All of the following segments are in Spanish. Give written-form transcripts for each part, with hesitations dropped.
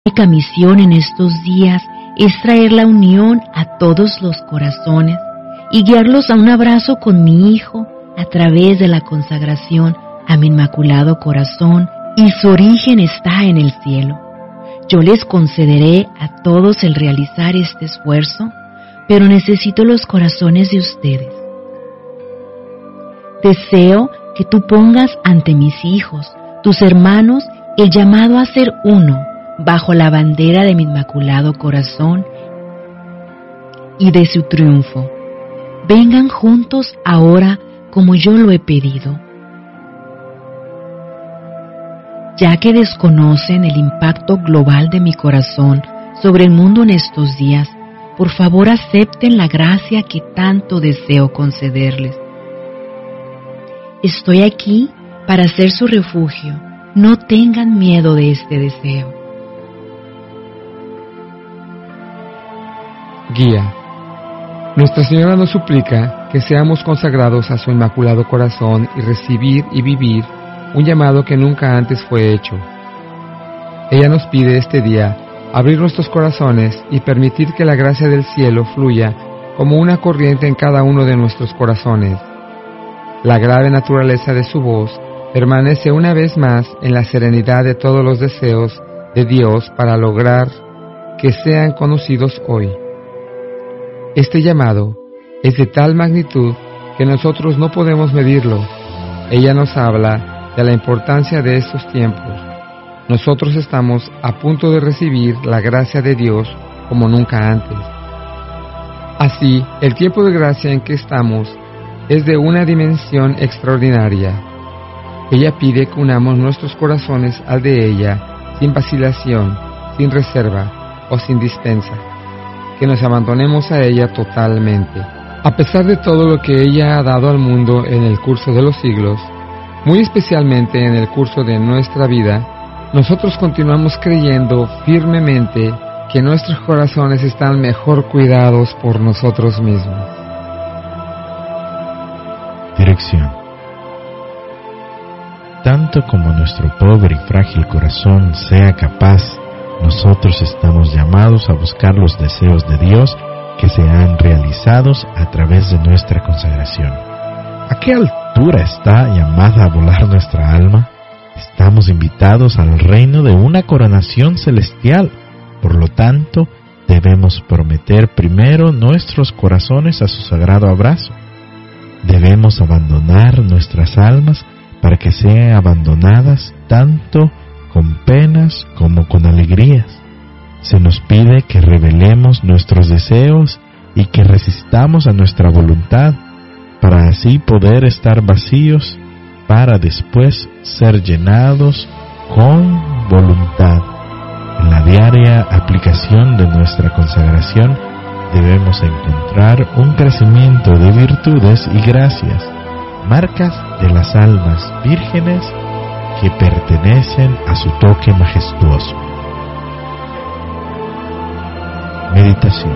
Mi única misión en estos días es traer la unión a todos los corazones y guiarlos a un abrazo con mi Hijo a través de la consagración a mi Inmaculado Corazón, y su origen está en el cielo. Yo les concederé a todos el realizar este esfuerzo, pero necesito los corazones de ustedes. Deseo que tú pongas ante mis hijos, tus hermanos, el llamado a ser uno, bajo la bandera de mi Inmaculado Corazón y de su triunfo. Vengan juntos ahora como yo lo he pedido. Ya que desconocen el impacto global de mi corazón sobre el mundo en estos días, por favor acepten la gracia que tanto deseo concederles. Estoy aquí para ser su refugio. No tengan miedo de este deseo. Guía. Nuestra Señora nos suplica que seamos consagrados a su Inmaculado Corazón y recibir y vivir un llamado que nunca antes fue hecho. Ella nos pide este día abrir nuestros corazones y permitir que la gracia del cielo fluya como una corriente en cada uno de nuestros corazones. La grave naturaleza de su voz permanece una vez más en la serenidad de todos los deseos de Dios para lograr que sean conocidos hoy. Este llamado es de tal magnitud que nosotros no podemos medirlo. Ella nos habla de la importancia de estos tiempos. Nosotros estamos a punto de recibir la gracia de Dios como nunca antes. Así, el tiempo de gracia en que estamos es de una dimensión extraordinaria. Ella pide que unamos nuestros corazones al de ella, sin vacilación, sin reserva o sin dispensa, que nos abandonemos a ella totalmente. A pesar de todo lo que ella ha dado al mundo en el curso de los siglos, muy especialmente en el curso de nuestra vida, nosotros continuamos creyendo firmemente que nuestros corazones están mejor cuidados por nosotros mismos. Dirección. Tanto como nuestro pobre y frágil corazón sea capaz, nosotros estamos llamados a buscar los deseos de Dios que sean realizados a través de nuestra consagración. ¿A qué altura está llamada a volar nuestra alma? Estamos invitados al reino de una coronación celestial. Por lo tanto, debemos prometer primero nuestros corazones a su sagrado abrazo. Debemos abandonar nuestras almas para que sean abandonadas tanto con penas como con alegrías. Se nos pide que revelemos nuestros deseos y que resistamos a nuestra voluntad, para así poder estar vacíos, para después ser llenados con voluntad. En la diaria aplicación de nuestra consagración debemos encontrar un crecimiento de virtudes y gracias, marcas de las almas vírgenes que pertenecen a su toque majestuoso. Meditación.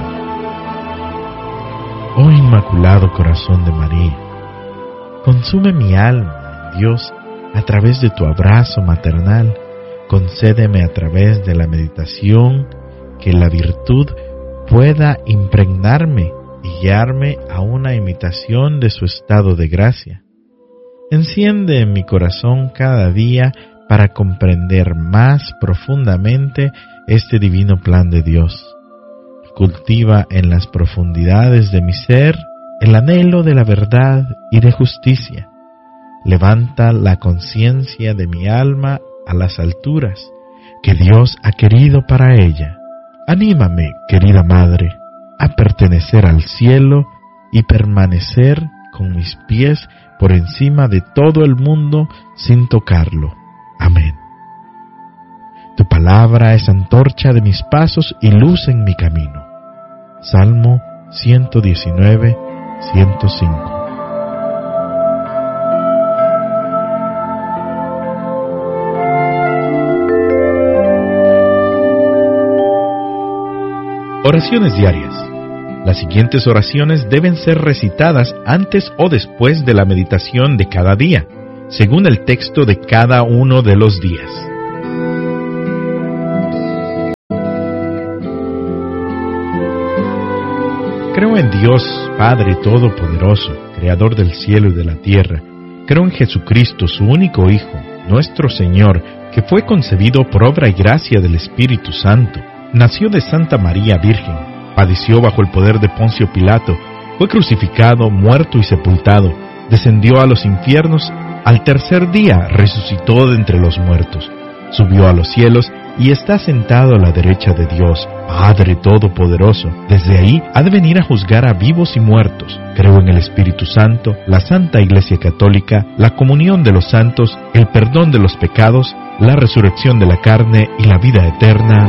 Oh Inmaculado Corazón de María, consume mi alma, Dios, a través de tu abrazo maternal. Concédeme a través de la meditación que la virtud pueda impregnarme y guiarme a una imitación de su estado de gracia. Enciende en mi corazón cada día para comprender más profundamente este divino plan de Dios. Cultiva en las profundidades de mi ser el anhelo de la verdad y de justicia. Levanta la conciencia de mi alma a las alturas que Dios ha querido para ella. Anímame, querida Madre, a pertenecer al cielo y permanecer con mis pies por encima de todo el mundo sin tocarlo. Amén. Tu palabra es antorcha de mis pasos y luz en mi camino. Salmo 119, 105. Oraciones diarias. Las siguientes oraciones deben ser recitadas antes o después de la meditación de cada día, según el texto de cada uno de los días. Creo en Dios, Padre Todopoderoso, Creador del cielo y de la tierra. Creo en Jesucristo, su único Hijo, nuestro Señor, que fue concebido por obra y gracia del Espíritu Santo. Nació de Santa María Virgen, padeció bajo el poder de Poncio Pilato, fue crucificado, muerto y sepultado, descendió a los infiernos, al tercer día resucitó de entre los muertos, subió a los cielos y está sentado a la derecha de Dios, Padre Todopoderoso. Desde ahí ha de venir a juzgar a vivos y muertos. Creo en el Espíritu Santo, la Santa Iglesia Católica, la comunión de los santos, el perdón de los pecados, la resurrección de la carne y la vida eterna.